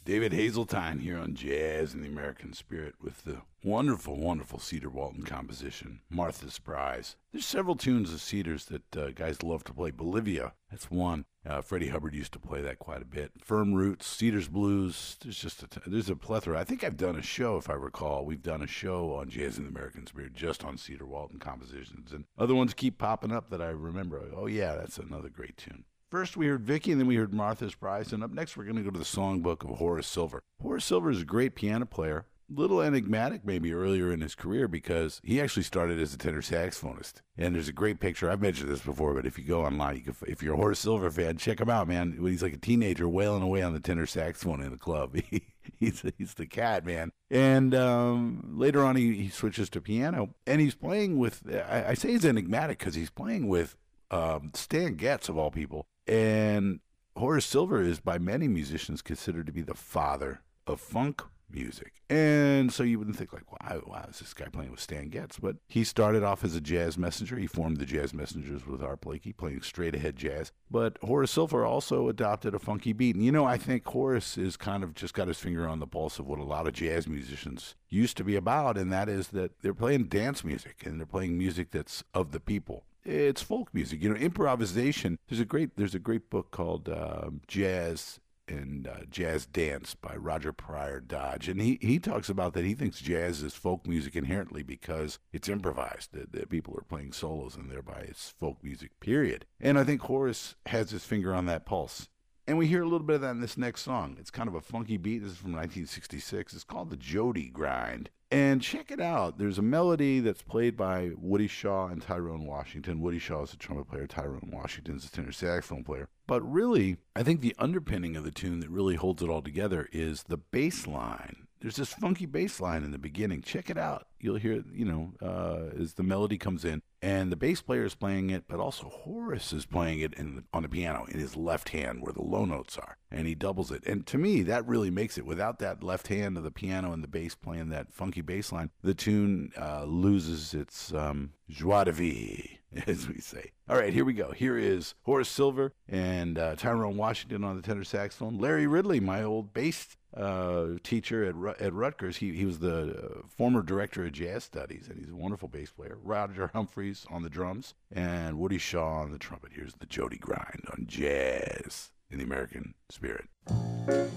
David Hazeltine here on Jazz in the American Spirit with the wonderful, wonderful Cedar Walton composition, Martha's Prize. There's several tunes of Cedars that guys love to play. Bolivia, that's one. Freddie Hubbard used to play that quite a bit. Firm Roots, Cedars Blues, there's a plethora. I think I've done a show, if I recall. We've done a show on Jazz in the American Spirit just on Cedar Walton compositions. And other ones keep popping up that I remember. Oh, yeah, that's another great tune. First, we heard Vicky, and then we heard Martha's Prize. And up next, we're going to go to the songbook of Horace Silver. Horace Silver is a great piano player. Little enigmatic maybe earlier in his career because he actually started as a tenor saxophonist. And there's a great picture. I've mentioned this before, but if you go online, if you're a Horace Silver fan, check him out, man. When he's like a teenager wailing away on the tenor saxophone in the club. He's the cat, man. And later on, he switches to piano. And he's playing with, I say he's enigmatic because he's playing with Stan Getz, of all people. And Horace Silver is by many musicians considered to be the father of funk music. And so you wouldn't think like, wow, is this guy playing with Stan Getz? But he started off as a jazz messenger. He formed the Jazz Messengers with Art Blakey, playing straight ahead jazz. But Horace Silver also adopted a funky beat. And I think Horace is kind of just got his finger on the pulse of what a lot of jazz musicians used to be about, and that is that they're playing dance music and they're playing music that's of the people. It's folk music, improvisation. There's a great book called Jazz and Jazz Dance by Roger Pryor Dodge, and he talks about that. He thinks jazz is folk music inherently because it's improvised. That people are playing solos, and thereby it's folk music. Period. And I think Horace has his finger on that pulse. And we hear a little bit of that in this next song. It's kind of a funky beat. This is from 1966. It's called the Jody Grind. And check it out. There's a melody that's played by Woody Shaw and Tyrone Washington. Woody Shaw is a trumpet player. Tyrone Washington is a tenor saxophone player. But really, I think the underpinning of the tune that really holds it all together is the bass line. There's this funky bass line in the beginning. Check it out. You'll hear, as the melody comes in. And the bass player is playing it, but also Horace is playing it on the piano in his left hand where the low notes are. And he doubles it. And to me, that really makes it. Without that left hand of the piano and the bass playing that funky bass line, the tune loses its joie de vivre, as we say. All right, here we go. Here is Horace Silver and Tyrone Washington on the tenor saxophone. Larry Ridley, my old bass teacher at Rutgers. He was the former director of jazz studies, and he's a wonderful bass player. Roger Humphreys on the drums, and Woody Shaw on the trumpet. Here's the Jody Grind on Jazz in the American Spirit.